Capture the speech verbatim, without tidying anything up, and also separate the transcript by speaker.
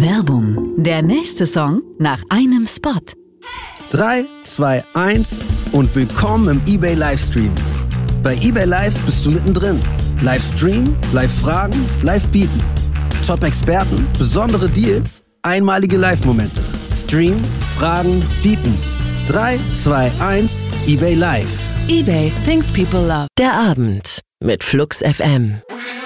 Speaker 1: Werbung. Der nächste Song nach einem Spot.
Speaker 2: drei, zwei, eins und willkommen im eBay Livestream. Bei eBay Live bist du mittendrin. Livestream, Live-Fragen, Live-Bieten. Top-Experten, besondere Deals, einmalige Live-Momente. Stream, Fragen, Bieten. drei, zwei, eins, eBay Live.
Speaker 1: eBay, things people love.
Speaker 3: Der Abend mit Flux F M.